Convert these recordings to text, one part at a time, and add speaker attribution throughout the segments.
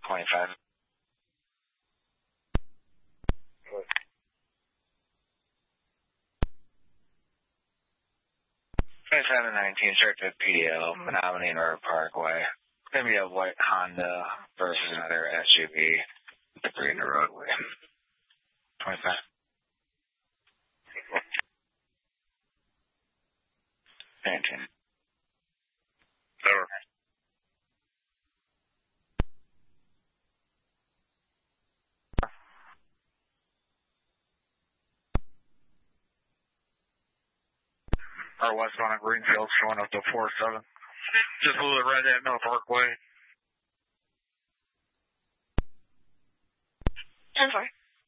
Speaker 1: 25. 2719, start to PDL, Menominee and River Parkway. It's going to be a white Honda versus another SUV. Debris in the roadway. 25. Phantom.
Speaker 2: Over.
Speaker 3: Our westbound on Greenfield showing up to 47. Just blew it right at Mill Parkway.
Speaker 4: 10-4.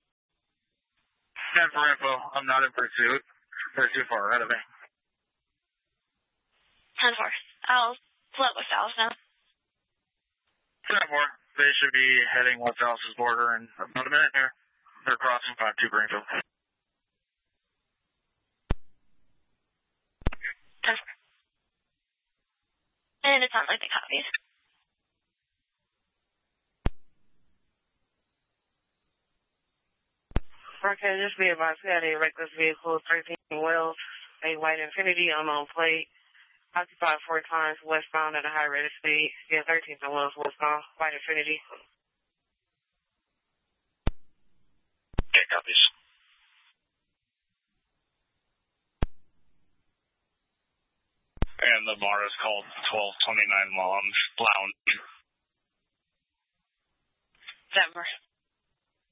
Speaker 3: 10 for info. I'm not in pursuit. They're too far ahead of me.
Speaker 4: 10-4. I'll flip with Dallas now.
Speaker 3: 10-4. They should be heading west Dallas's border in about a minute here. They're crossing 5-2 Greenfield.
Speaker 4: 10-4. And it sounds like they copied.
Speaker 5: Okay, just be advised, we had a reckless vehicle, 13 wheels, a white Infiniti unknown plate, occupied 4 times westbound at a high rate of speed. Yeah, 13 wheels westbound, white Infiniti.
Speaker 2: Okay, copies. And the bar is called 1229 Lounge.
Speaker 4: 7-4.